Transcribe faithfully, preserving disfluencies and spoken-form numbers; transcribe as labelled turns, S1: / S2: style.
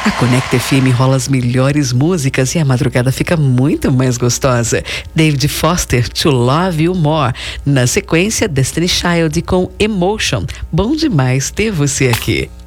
S1: A Conecta F M rola as melhores músicas e a madrugada fica muito mais gostosa. David Foster, To Love You More. Na sequência, Destiny Child com Emotion. Bom demais ter você aqui.